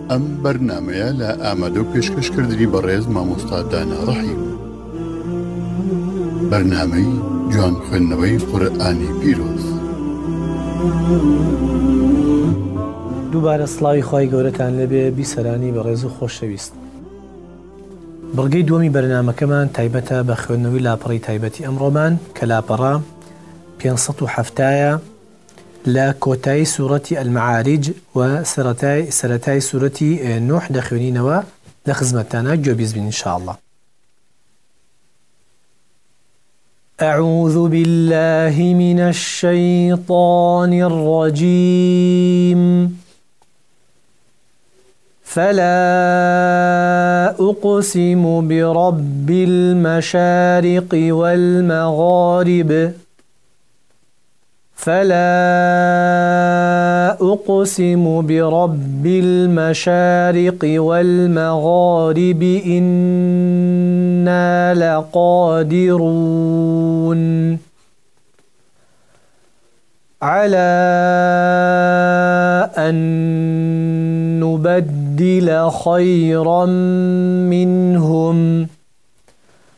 ئەم بەرنامەیە لە ئامادە و پێشکەشکردنی بەڕێز مامۆستا دانا ڕەحیم. بەرنامەی جوان خوێندنەوەی قورئانی پیرۆز. دووبارە سڵاوی خوای گەورەتان لەبێ بیسەرانی بەڕێز و خۆشەویست. بەڵگەی دووەمی بەرنامەکەمان تایبەتە بە خوێندنەوەی لاپەڕی تایبەتی ئەمڕۆمان کە لاپەڕە 570ە لە کۆتایی سوورەتی ئەلمەعارج و سەرەتای سوورەتی نوح دەخوێنینەوە لە خزمەتتانە گوێبیست بین ئینشاءالله. أعوذ بالله من الشيطان الرجيم فلا أقسم برب المشارق والمغارب فلا أقسم برب المشارق والمغارب إنا لقادرون على أن نبدل خيرا منهم